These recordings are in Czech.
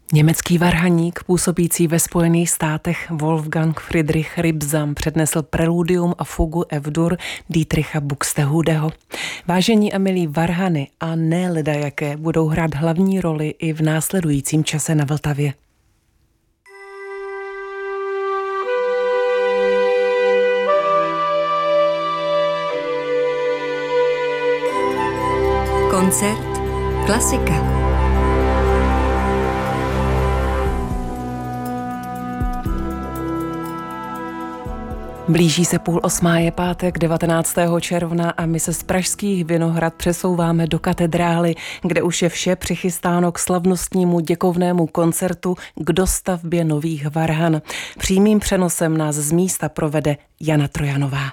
Německý varhaník působící ve Spojených státech Wolfgang Friedrich Ribsam přednesl preludium a fugu F-dur Dietricha Buxtehudeho. Vážení a milí varhany a ne ledajaké budou hrát hlavní roli i v následujícím čase na Vltavě. Koncert Klasika. Blíží se 7:30, je pátek 19. června a my se z pražských Vinohrad přesouváme do katedrály, kde už je vše přichystáno k slavnostnímu děkovnému koncertu k dostavbě nových varhan. Přímým přenosem nás z místa provede Jana Trojanová.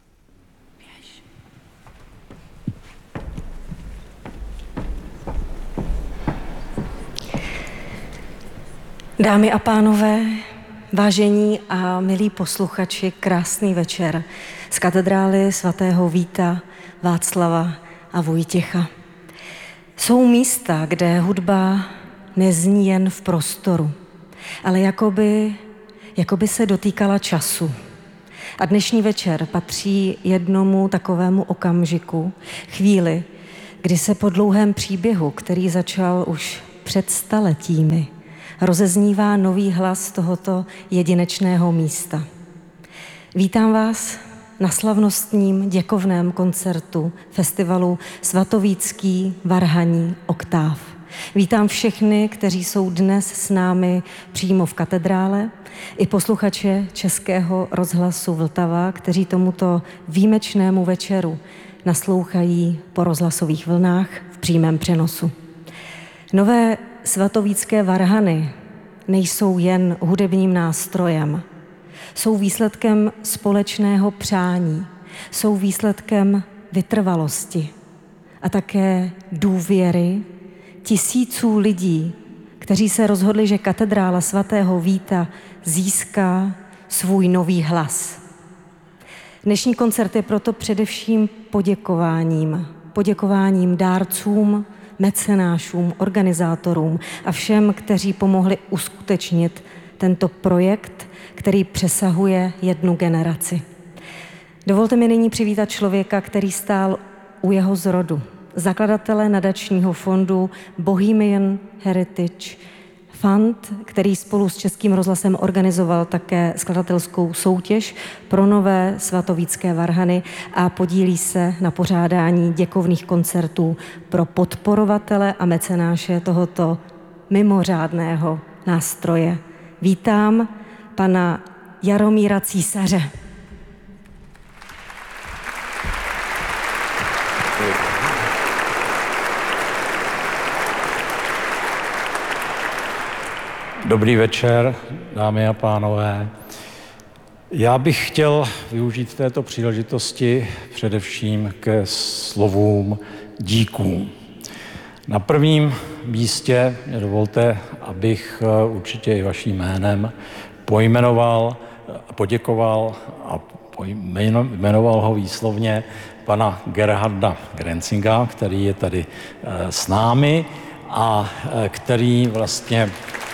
Dámy a pánové, vážení a milí posluchači, krásný večer z katedrály svatého Víta, Václava a Vojtěcha. Jsou místa, kde hudba nezní jen v prostoru, ale jakoby se dotýkala času. A dnešní večer patří jednomu takovému okamžiku, chvíli, kdy se po dlouhém příběhu, který začal už před staletími, rozeznívá nový hlas tohoto jedinečného místa. Vítám vás na slavnostním děkovném koncertu festivalu Svatovícký varhaní oktáv. Vítám všechny, kteří jsou dnes s námi přímo v katedrále, i posluchače Českého rozhlasu Vltava, kteří tomuto výjimečnému večeru naslouchají po rozhlasových vlnách v přímém přenosu. Nové svatovícké varhany nejsou jen hudebním nástrojem, jsou výsledkem společného přání, jsou výsledkem vytrvalosti a také důvěry tisíců lidí, kteří se rozhodli, že katedrála svatého Víta získá svůj nový hlas. Dnešní koncert je proto především poděkováním dárcům, mecenášům, organizátorům a všem, kteří pomohli uskutečnit tento projekt, který přesahuje jednu generaci. Dovolte mi nyní přivítat člověka, který stál u jeho zrodu, zakladatele nadačního fondu Bohemian Heritage Fund, který spolu s Českým rozhlasem organizoval také skladatelskou soutěž pro nové svatovícké varhany a podílí se na pořádání děkovných koncertů pro podporovatele a mecenáše tohoto mimořádného nástroje. Vítám pana Jaromíra Císaře. Dobrý večer, dámy a pánové. Já bych chtěl využít této příležitosti především ke slovům díků. Na prvním místě mě dovolte, abych určitě i vaším jménem poděkoval a jmenoval ho výslovně pana Gerharda Grenzinga, který je tady s námi a který vlastně